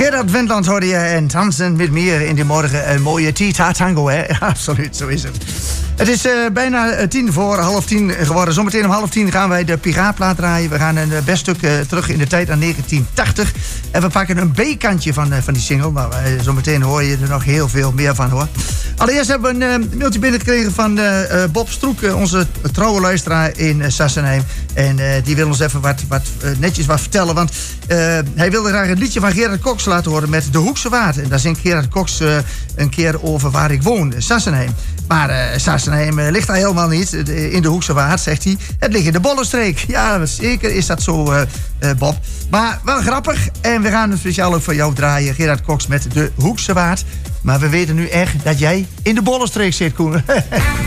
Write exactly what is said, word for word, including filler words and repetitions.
Gerard Wendland hoorde je en dansen met meer in de morgen. Een mooie Tita Tango, hè? Absoluut, zo is het. Het is uh, bijna tien voor half tien geworden. Zometeen om half tien gaan wij de Piraatplaat draaien. We gaan een uh, best stuk uh, terug in de tijd naar negentien tachtig. En we pakken een B-kantje van, uh, van die single. Maar uh, zometeen hoor je er nog heel veel meer van, hoor. Allereerst hebben we een uh, mailtje binnengekregen van uh, uh, Bob Stroek, uh, onze trouwe luisteraar in uh, Sassenheim. En uh, die wil ons even wat, wat uh, netjes wat vertellen. Want uh, hij wilde graag het liedje van Gerard Cox laten horen met De Hoekse Waard. En daar zingt Gerard Cox uh, een keer over waar ik woon, Sassenheim. Maar uh, Sassenheim uh, ligt daar helemaal niet in de Hoekse Waard, zegt hij. Het ligt in de Bollenstreek. Ja, zeker is dat zo, uh, uh, Bob. Maar wel grappig. En we gaan het speciaal ook voor jou draaien. Gerard Cox met De Hoekse Waard. Maar we weten nu echt dat jij in de Bollenstreek zit, Koen.